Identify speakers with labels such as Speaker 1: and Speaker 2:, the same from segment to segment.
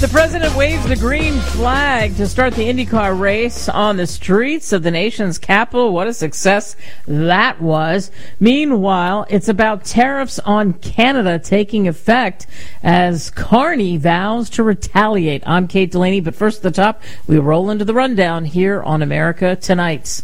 Speaker 1: The president waves the green flag to start the IndyCar race on the streets of the nation's capital. What a success that was. Meanwhile, it's about tariffs on Canada taking effect as Carney vows to retaliate. I'm Kate Delaney, but first at the top, we roll into the rundown here on America Tonight. So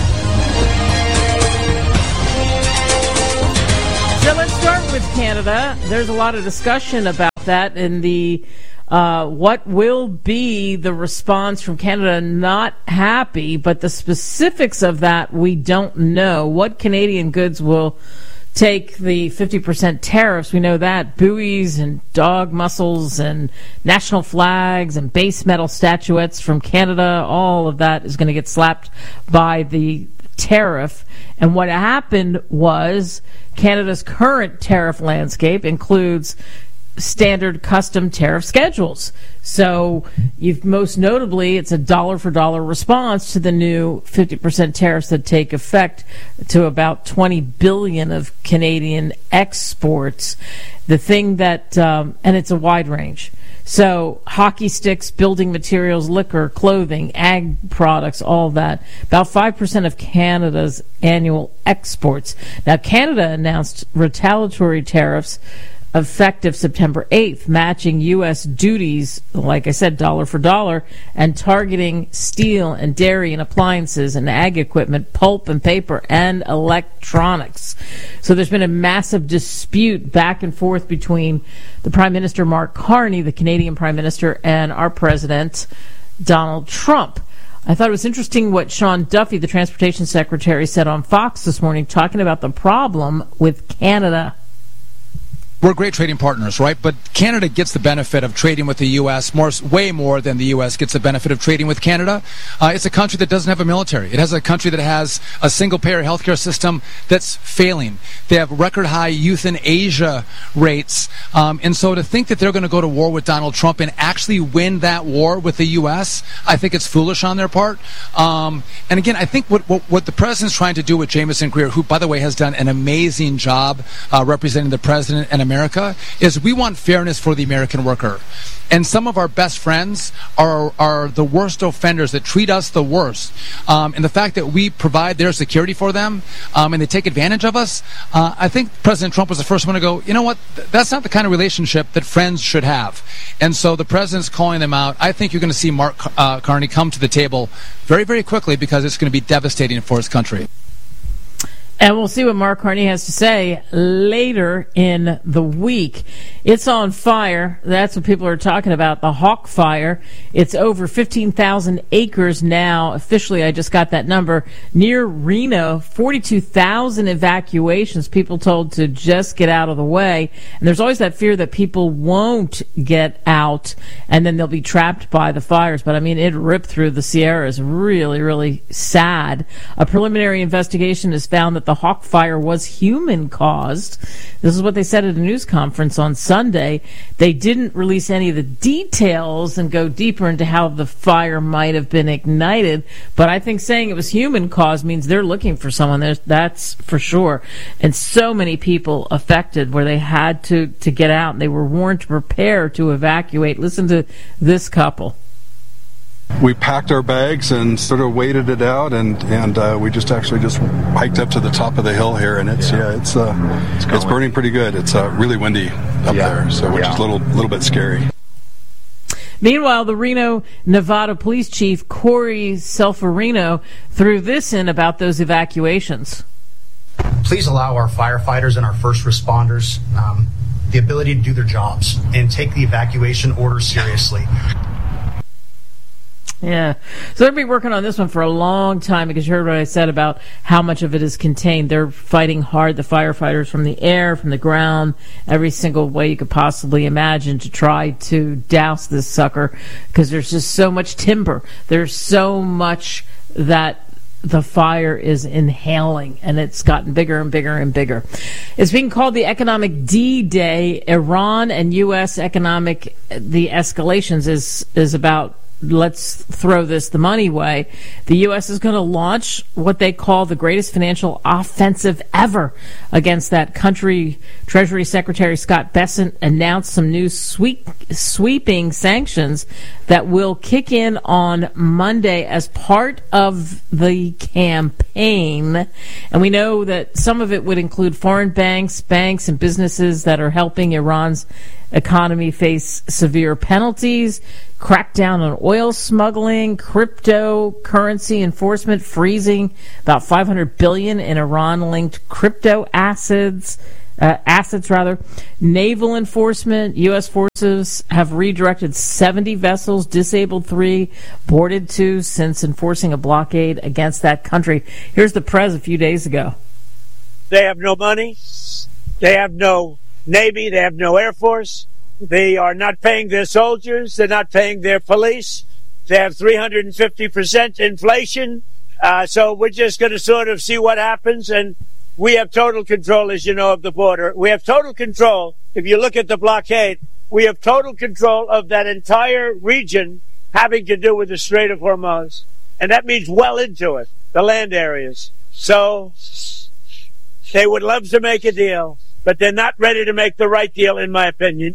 Speaker 1: let's start with Canada. There's a lot of discussion about that in the what will be the response from Canada? Not happy, but the specifics of that we don't know. What Canadian goods will take the 50% tariffs? We know that buoys and dog muscles and national flags and base metal statuettes from Canada, all of that is going to get slapped by the tariff. And what happened was Canada's current tariff landscape includes standard custom tariff schedules. So most notably, it's a dollar for dollar response to the new 50% tariffs that take effect to about 20 billion of Canadian exports. The thing that, and it's a wide range. So hockey sticks, building materials, liquor, clothing, ag products, all that. About 5% of Canada's annual exports. Now, Canada announced retaliatory tariffs effective September 8th, matching U.S. duties, like I said, dollar for dollar, and targeting steel and dairy and appliances and ag equipment, pulp and paper, and electronics. So there's been a massive dispute back and forth between the Prime Minister, Mark Carney, the Canadian Prime Minister, and our President, Donald Trump. I thought it was interesting what Sean Duffy, the Transportation Secretary, said on Fox this morning, talking about the problem with Canada.
Speaker 2: We're great trading partners, right? But Canada gets the benefit of trading with the U.S. way more than the U.S. gets the benefit of trading with Canada. It's a country that doesn't have a military. It has a country that has a single-payer healthcare system that's failing. They have record-high euthanasia rates. And so to think that they're going to go to war with Donald Trump and actually win that war with the U.S., I think it's foolish on their part. And again, I think what the president's trying to do with Jamieson Greer, who, by the way, has done an amazing job representing the president and America, is we want fairness for the American worker. And some of our best friends are the worst offenders that treat us the worst. And the fact that we provide their security for them and they take advantage of us, I think President Trump was the first one to go, you know what, that's not the kind of relationship that friends should have. And so the president's calling them out. I think you're going to see Mark Carney come to the table very, very quickly because it's going to be devastating for his country.
Speaker 1: And we'll see what Mark Carney has to say later in the week. It's on fire. That's what people are talking about, the Hawk Fire. It's over 15,000 acres now. Officially, I just got that number. Near Reno, 42,000 evacuations, people told to just get out of the way. And there's always that fear that people won't get out and then they'll be trapped by the fires. But, I mean, it ripped through the Sierras. Really, really sad. A preliminary investigation has found that the Hawk Fire was human-caused. This is what they said at a news conference on Sunday. They didn't release any of the details and go deeper into how the fire might have been ignited, but I think saying it was human-caused means they're looking for someone. That's for sure. And so many people affected where they had to get out, and they were warned to prepare to evacuate. Listen to this couple.
Speaker 3: We packed our bags and sort of waited it out, and we just hiked up to the top of the hill here, and it's burning pretty good. It's really windy up there, so which is a little bit scary.
Speaker 1: Meanwhile, the Reno, Nevada Police Chief Corey Selfarino threw this in about those evacuations.
Speaker 4: Please allow our firefighters and our first responders the ability to do their jobs and take the evacuation order seriously.
Speaker 1: Yeah. So they'll be working on this one for a long time because you heard what I said about how much of it is contained. They're fighting hard, the firefighters, from the air, from the ground, every single way you could possibly imagine to try to douse this sucker because there's just so much timber. There's so much that the fire is inhaling, and it's gotten bigger and bigger and bigger. It's being called the Economic D-Day. Iran and U.S. the escalations is about let's throw this the money way. The U.S. is going to launch what they call the greatest financial offensive ever against that country. Treasury Secretary Scott Bessent announced some new sweeping sanctions that will kick in on Monday as part of the campaign. And we know that some of it would include foreign banks, and businesses that are helping Iran's economy face severe penalties, crackdown on oil smuggling, cryptocurrency enforcement, freezing about $500 billion in Iran-linked crypto assets, naval enforcement. U.S. forces have redirected 70 vessels, disabled 3, boarded 2 since enforcing a blockade against that country. Here's the press a few days ago.
Speaker 5: They have no money. They have no Navy. They have no Air Force. They are not paying their soldiers. They're not paying their police. They have 350% inflation. So we're just going to sort of see what happens. And we have total control, as you know, of the border. We have total control. If you look at the blockade, we have total control of that entire region having to do with the Strait of Hormuz. And that means well into it, the land areas. So they would love to make a deal, but they're not ready to make the right deal, in my opinion.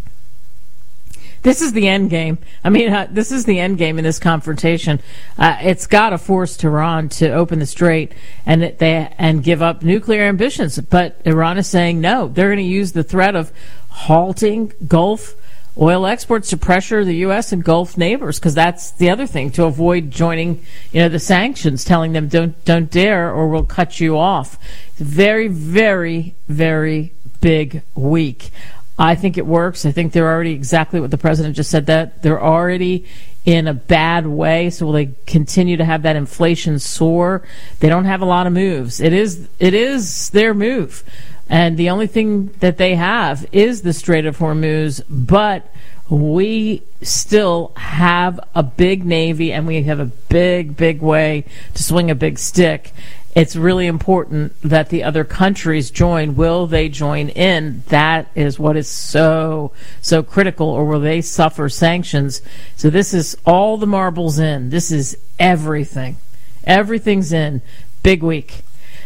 Speaker 1: This is the end game. I mean, this is the end game in this confrontation. It's got to force Tehran to open the strait and give up nuclear ambitions. But Iran is saying no. They're going to use the threat of halting Gulf oil exports to pressure the U.S. and Gulf neighbors, because that's the other thing, to avoid joining, the sanctions, telling them don't dare or we'll cut you off. It's a very, very, very big week. I think it works. I think they're already exactly what the president just said, that they're already in a bad way. So will they continue to have that inflation soar? They don't have a lot of moves. It is their move. And the only thing that they have is the Strait of Hormuz, but we still have a big Navy and we have a big, big way to swing a big stick. It's really important that the other countries join. Will they join in? That is what is so critical, or will they suffer sanctions? So this is all the marbles in. This is everything. Everything's in. Big week.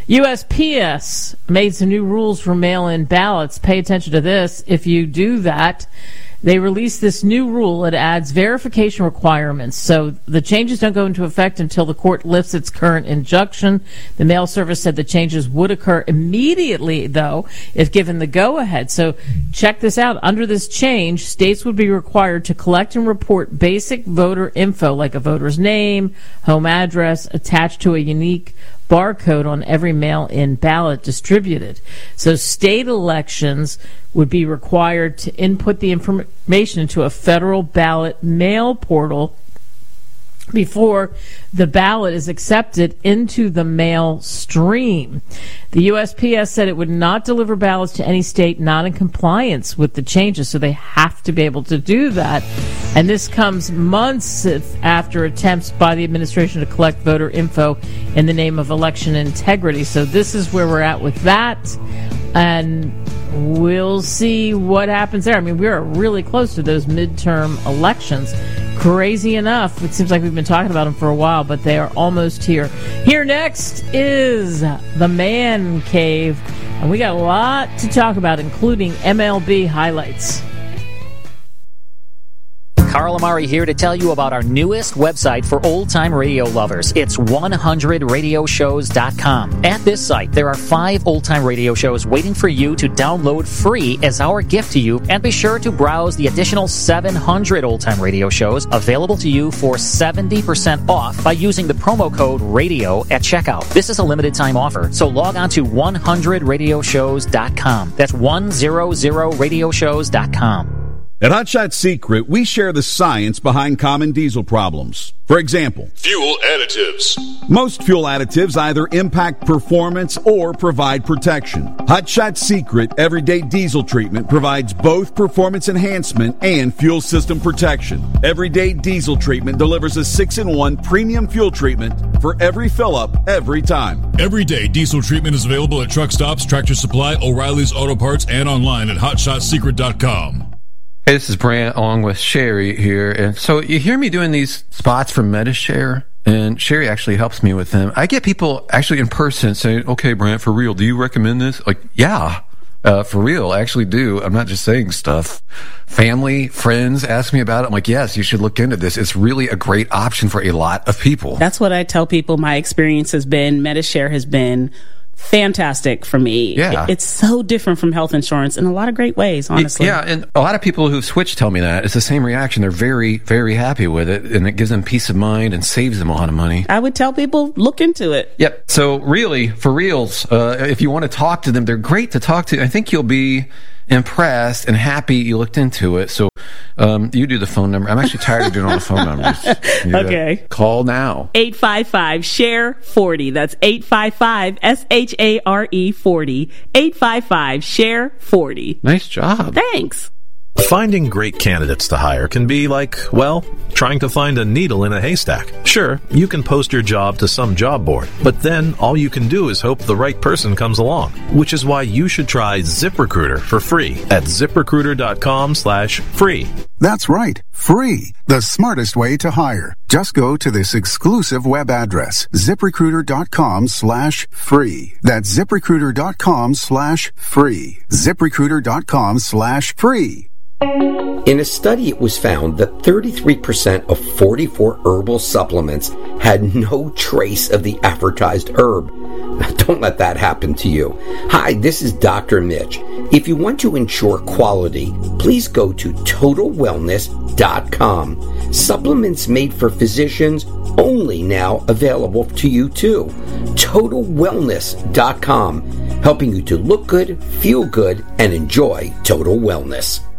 Speaker 1: USPS made some new rules for mail-in ballots. Pay attention to this. If you do that, they released this new rule. It adds verification requirements. So the changes don't go into effect until the court lifts its current injunction. The mail service said the changes would occur immediately, though, if given the go-ahead. So check this out. Under this change, states would be required to collect and report basic voter info, like a voter's name, home address, attached to a unique barcode on every mail-in ballot distributed. So state elections would be required to input the information into a federal ballot mail portal before the ballot is accepted into the mail stream. The USPS said it would not deliver ballots to any state not in compliance with the changes, so they have to be able to do that. And this comes months after attempts by the administration to collect voter info in the name of election integrity. So this is where we're at with that, and we'll see what happens there. I mean, we're really close to those midterm elections. Crazy enough, it seems like we've been talking about them for a while, but they are almost here. Here next is the Man Cave, and we got a lot to talk about, including MLB highlights.
Speaker 6: Carl Amari here to tell you about our newest website for old-time radio lovers. It's 100radioshows.com. At this site, there are 5 old-time radio shows waiting for you to download free as our gift to you, and be sure to browse the additional 700 old-time radio shows available to you for 70% off by using the promo code RADIO at checkout. This is a limited-time offer, so log on to 100radioshows.com. That's 100radioshows.com.
Speaker 7: At Hot Shot Secret, we share the science behind common diesel problems. For example,
Speaker 8: fuel additives.
Speaker 7: Most fuel additives either impact performance or provide protection. Hot Shot Secret Everyday Diesel Treatment provides both performance enhancement and fuel system protection. Everyday Diesel Treatment delivers a 6-in-1 premium fuel treatment for every fill-up, every time.
Speaker 8: Everyday Diesel Treatment is available at truck stops, Tractor Supply, O'Reilly's Auto Parts, and online at HotShotSecret.com.
Speaker 9: Hey, this is Brant along with Sherry here. And so you hear me doing these spots for MediShare, and Sherry actually helps me with them. I get people actually in person saying, okay, Brant, for real, do you recommend this? Like, yeah, for real, I actually do. I'm not just saying stuff. Family, friends ask me about it. I'm like, yes, you should look into this. It's really a great option for a lot of people.
Speaker 10: That's what I tell people my experience has been. MediShare has been fantastic for me.
Speaker 9: Yeah.
Speaker 10: It's so different from health insurance in a lot of great ways, honestly.
Speaker 9: Yeah, and a lot of people who've switched tell me that. It's the same reaction. They're very, very happy with it, and it gives them peace of mind and saves them a lot of money.
Speaker 10: I would tell people, look into it.
Speaker 9: Yep. So really, for reals, if you want to talk to them, they're great to talk to. I think you'll be impressed and happy you looked into it. So you do the phone number. I'm actually tired of doing all the phone numbers.
Speaker 10: Okay.
Speaker 9: Call now.
Speaker 10: 855-SHARE-40. That's 855-SHARE-40. 855-SHARE-40.
Speaker 9: Nice job.
Speaker 10: Thanks.
Speaker 11: Finding great candidates to hire can be like, well, trying to find a needle in a haystack. Sure, you can post your job to some job board, but then all you can do is hope the right person comes along, which is why you should try ZipRecruiter for free at ZipRecruiter.com/free.
Speaker 12: That's right, free. The smartest way to hire. Just go to this exclusive web address, ZipRecruiter.com/free. That's ZipRecruiter.com/free. ZipRecruiter.com/free.
Speaker 13: In a study, it was found that 33% of 44 herbal supplements had no trace of the advertised herb. Don't let that happen to you. Hi, this is Dr. Mitch. If you want to ensure quality, please go to TotalWellness.com. Supplements made for physicians only now available to you too. TotalWellness.com, helping you to look good, feel good, and enjoy total wellness.